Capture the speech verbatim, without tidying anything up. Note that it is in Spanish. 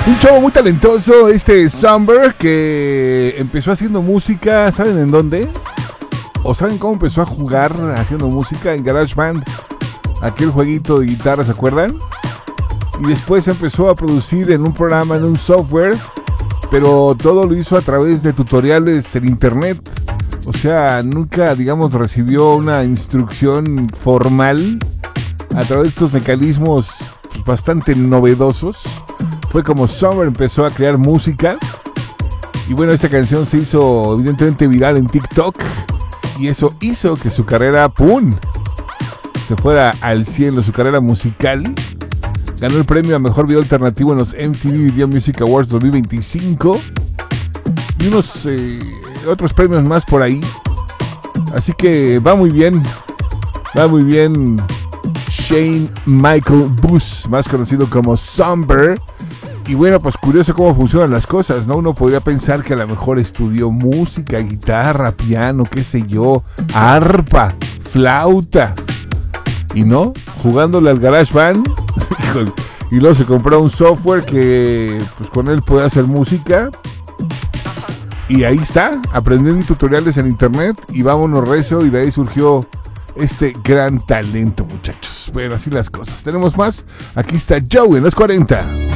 Un chavo muy talentoso, este Somber, que empezó haciendo música, ¿saben en dónde? ¿O saben cómo empezó a jugar haciendo música? En GarageBand, aquel jueguito de guitarra, ¿se acuerdan? Y después empezó a producir en un programa, en un software, pero todo lo hizo a través de tutoriales en internet. O sea, nunca, digamos, recibió una instrucción formal a través de estos mecanismos pues, bastante novedosos. Fue como Summer empezó a crear música. Y bueno, esta canción se hizo evidentemente viral en TikTok. Y eso hizo que su carrera, ¡pum!, se fuera al cielo, su carrera musical. Ganó el premio a Mejor Video Alternativo en los M T V Video Music Awards dos mil veinticinco. Y unos eh, otros premios más por ahí. Así que va muy bien. Va muy bien Shane Michael Bus, más conocido como Somber. Y bueno, pues curioso cómo funcionan las cosas, ¿no? Uno podría pensar que a lo mejor estudió música, guitarra, piano, qué sé yo, arpa, flauta. Y no, jugándole al GarageBand. Y luego se compró un software que pues con él puede hacer música. Y ahí está, aprendiendo tutoriales en internet. Y vámonos recio, y de ahí surgió este gran talento, muchachos. Bueno, así las cosas. Tenemos más. Aquí está Joe en los cuarenta.